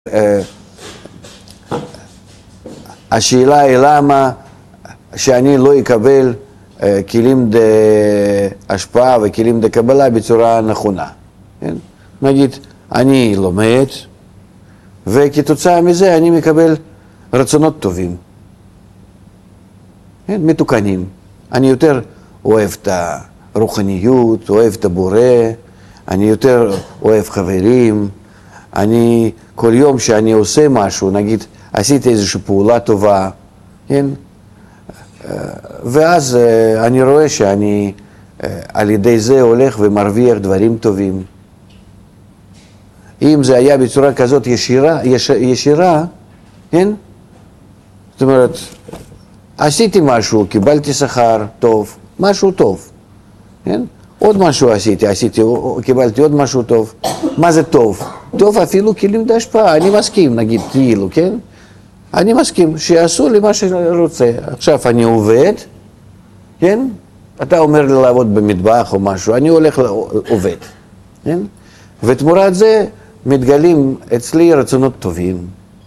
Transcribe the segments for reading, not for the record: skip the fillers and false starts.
השאלה היא למה שאני לא אקבל כלים להשפעה וכלים לקבלה בצורה נכונה. כן? נגיד, אני לומד, וכתוצאה מזה אני מקבל רצונות טובים, כן? מתוקנים. אני יותר אוהב את הרוחניות, אוהב את הבורא, אני יותר אוהב חברים, אני כל יום שאני עושה משהו, נגיד, עשיתי איזושהי פעולה טובה, כן? ואז אני רואה שאני על ידי זה הולך ומרוויח דברים טובים. אם זה היה בצורה כזאת ישירה, כן? זאת אומרת, עשיתי משהו, קיבלתי שכר טוב, משהו טוב, כן? עוד משהו עשיתי, קיבלתי עוד משהו טוב. מה זה טוב? טוב אפילו כלים להשפעה, אני מסכים, נגיד, כאילו, כן? אני מסכים שיעשו לי מה שאני רוצה. עכשיו אני עובד, כן? אתה אומר לי לעבוד במטבח או משהו, אני הולך לעובד, כן? ותמורת זה מתגלים אצלי רצונות טובים,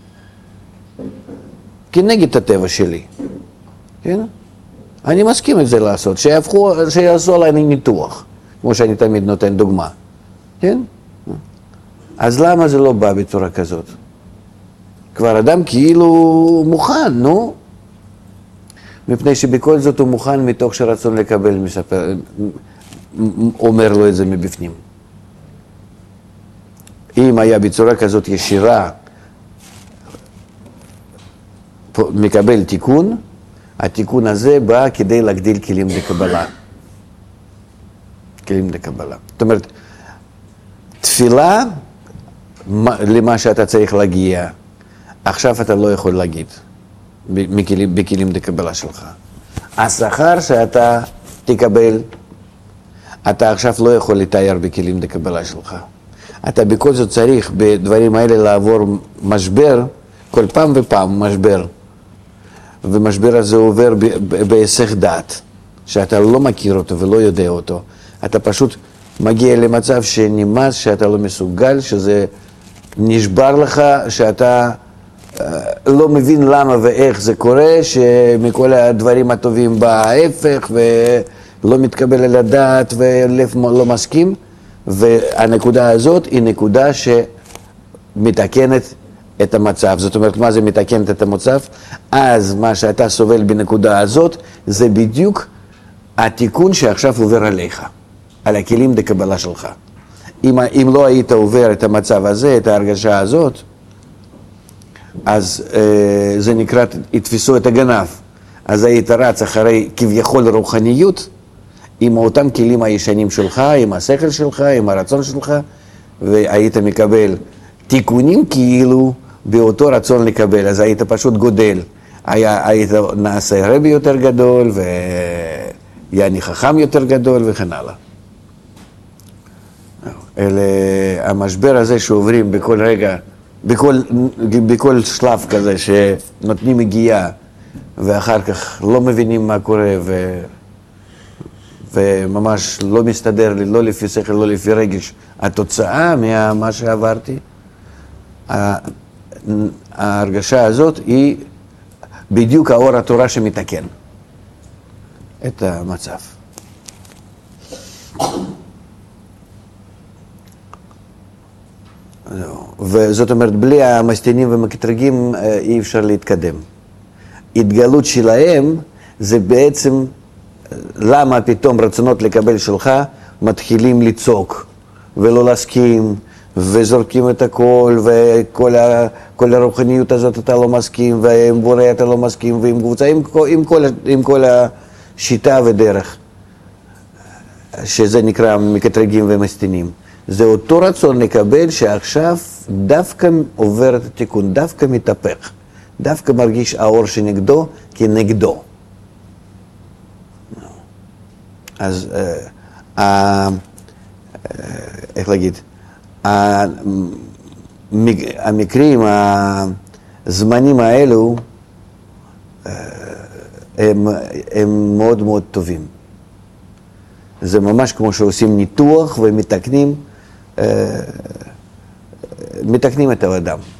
כנגד הטבע שלי, כן? אני מסכים את זה לעשות, שיעשו עליי ניתוח, כמו שאני תמיד נותן דוגמה, כן? אז למה זה לא בא בצורה כזאת? כבר אדם כאילו מוכן, נו? מפני שבכל זאת הוא מוכן מתוך שרצון לקבל, אומר לו את זה מבפנים. אם היה בצורה כזאת ישירה, מקבל תיקון, התיקון הזה בא כדי להגדיל כלים לקבלה. כלים לקבלה. זאת אומרת, תפילה למה שאתה צריך להגיע, עכשיו אתה לא יכול להגיד בכלים לקבלה שלך. השכר שאתה תקבל, אתה עכשיו לא יכול לתאר בכלים לקבלה שלך. אתה בכל זאת צריך בדברים האלה לעבור משבר, כל פעם ופעם משבר. ומשבר הזה עובר בהיסח דעת, שאתה לא מכיר אותו ולא יודע אותו. אתה פשוט מגיע למצב שנמאס, שאתה לא מסוגל, שזה נשבר לך, שאתה לא מבין למה ואיך זה קורה, שמכל הדברים הטובים בא ההפך ולא מתקבל על הדעת ולב לא מסכים, והנקודה הזאת היא נקודה שמתקנת את המצב. זאת אומרת, מה זה מתקנת את המצב? אז מה שאתה סובל בנקודה הזאת זה בדיוק התיקון שעכשיו עובר עליך, על הכלים לקבלה שלך. אם לא היית עובר את המצב הזה, את ההרגשה הזאת, אז זה נקרא, יתפסו את הגנב. אז היית רץ אחרי כביכול רוחניות, עם אותם כלים הישנים שלך, עם השכל שלך, עם הרצון שלך, והיית מקבל תיקונים כאילו באותו רצון לקבל. אז היית פשוט גודל. היית נעשה רבי יותר גדול, ויעני חכם יותר גדול, וכן הלאה. אלה המשבר הזה שעוברים בכל רגע, בכל שלב כזה שנותנים הגיעה ואחר כך לא מבינים מה קורה וממש לא מסתדר לי, לא לפי שכל, לא לפי רגש. התוצאה ממה שעברתי, ההרגשה הזאת היא בדיוק האור התורה שמתקן את המצב. וזאת אומרת, בלי המסתינים ומקטרגים אי אפשר להתקדם. התגלות שלהם זה בעצם למה פתאום רצונות לקבל שלך מתחילים לצעוק ולא להסכים וזורקים את הכל, וכל הרוחניות הזאת אתה לא מסכים, ועם בורא אתה לא מסכים, ועם קבוצה, עם כל השיטה ודרך שזה נקרא מקטרגים ומסתינים. זה אותו רצון לקבל שעכשיו דווקא עובר את התיקון, דווקא מתהפך, דווקא מרגיש האור שנגדו כנגדו. אז איך להגיד, המקרים, הזמנים האלו הם מאוד מאוד טובים. זה ממש כמו שעושים ניתוח ומתקנים, מתקנים את האדם.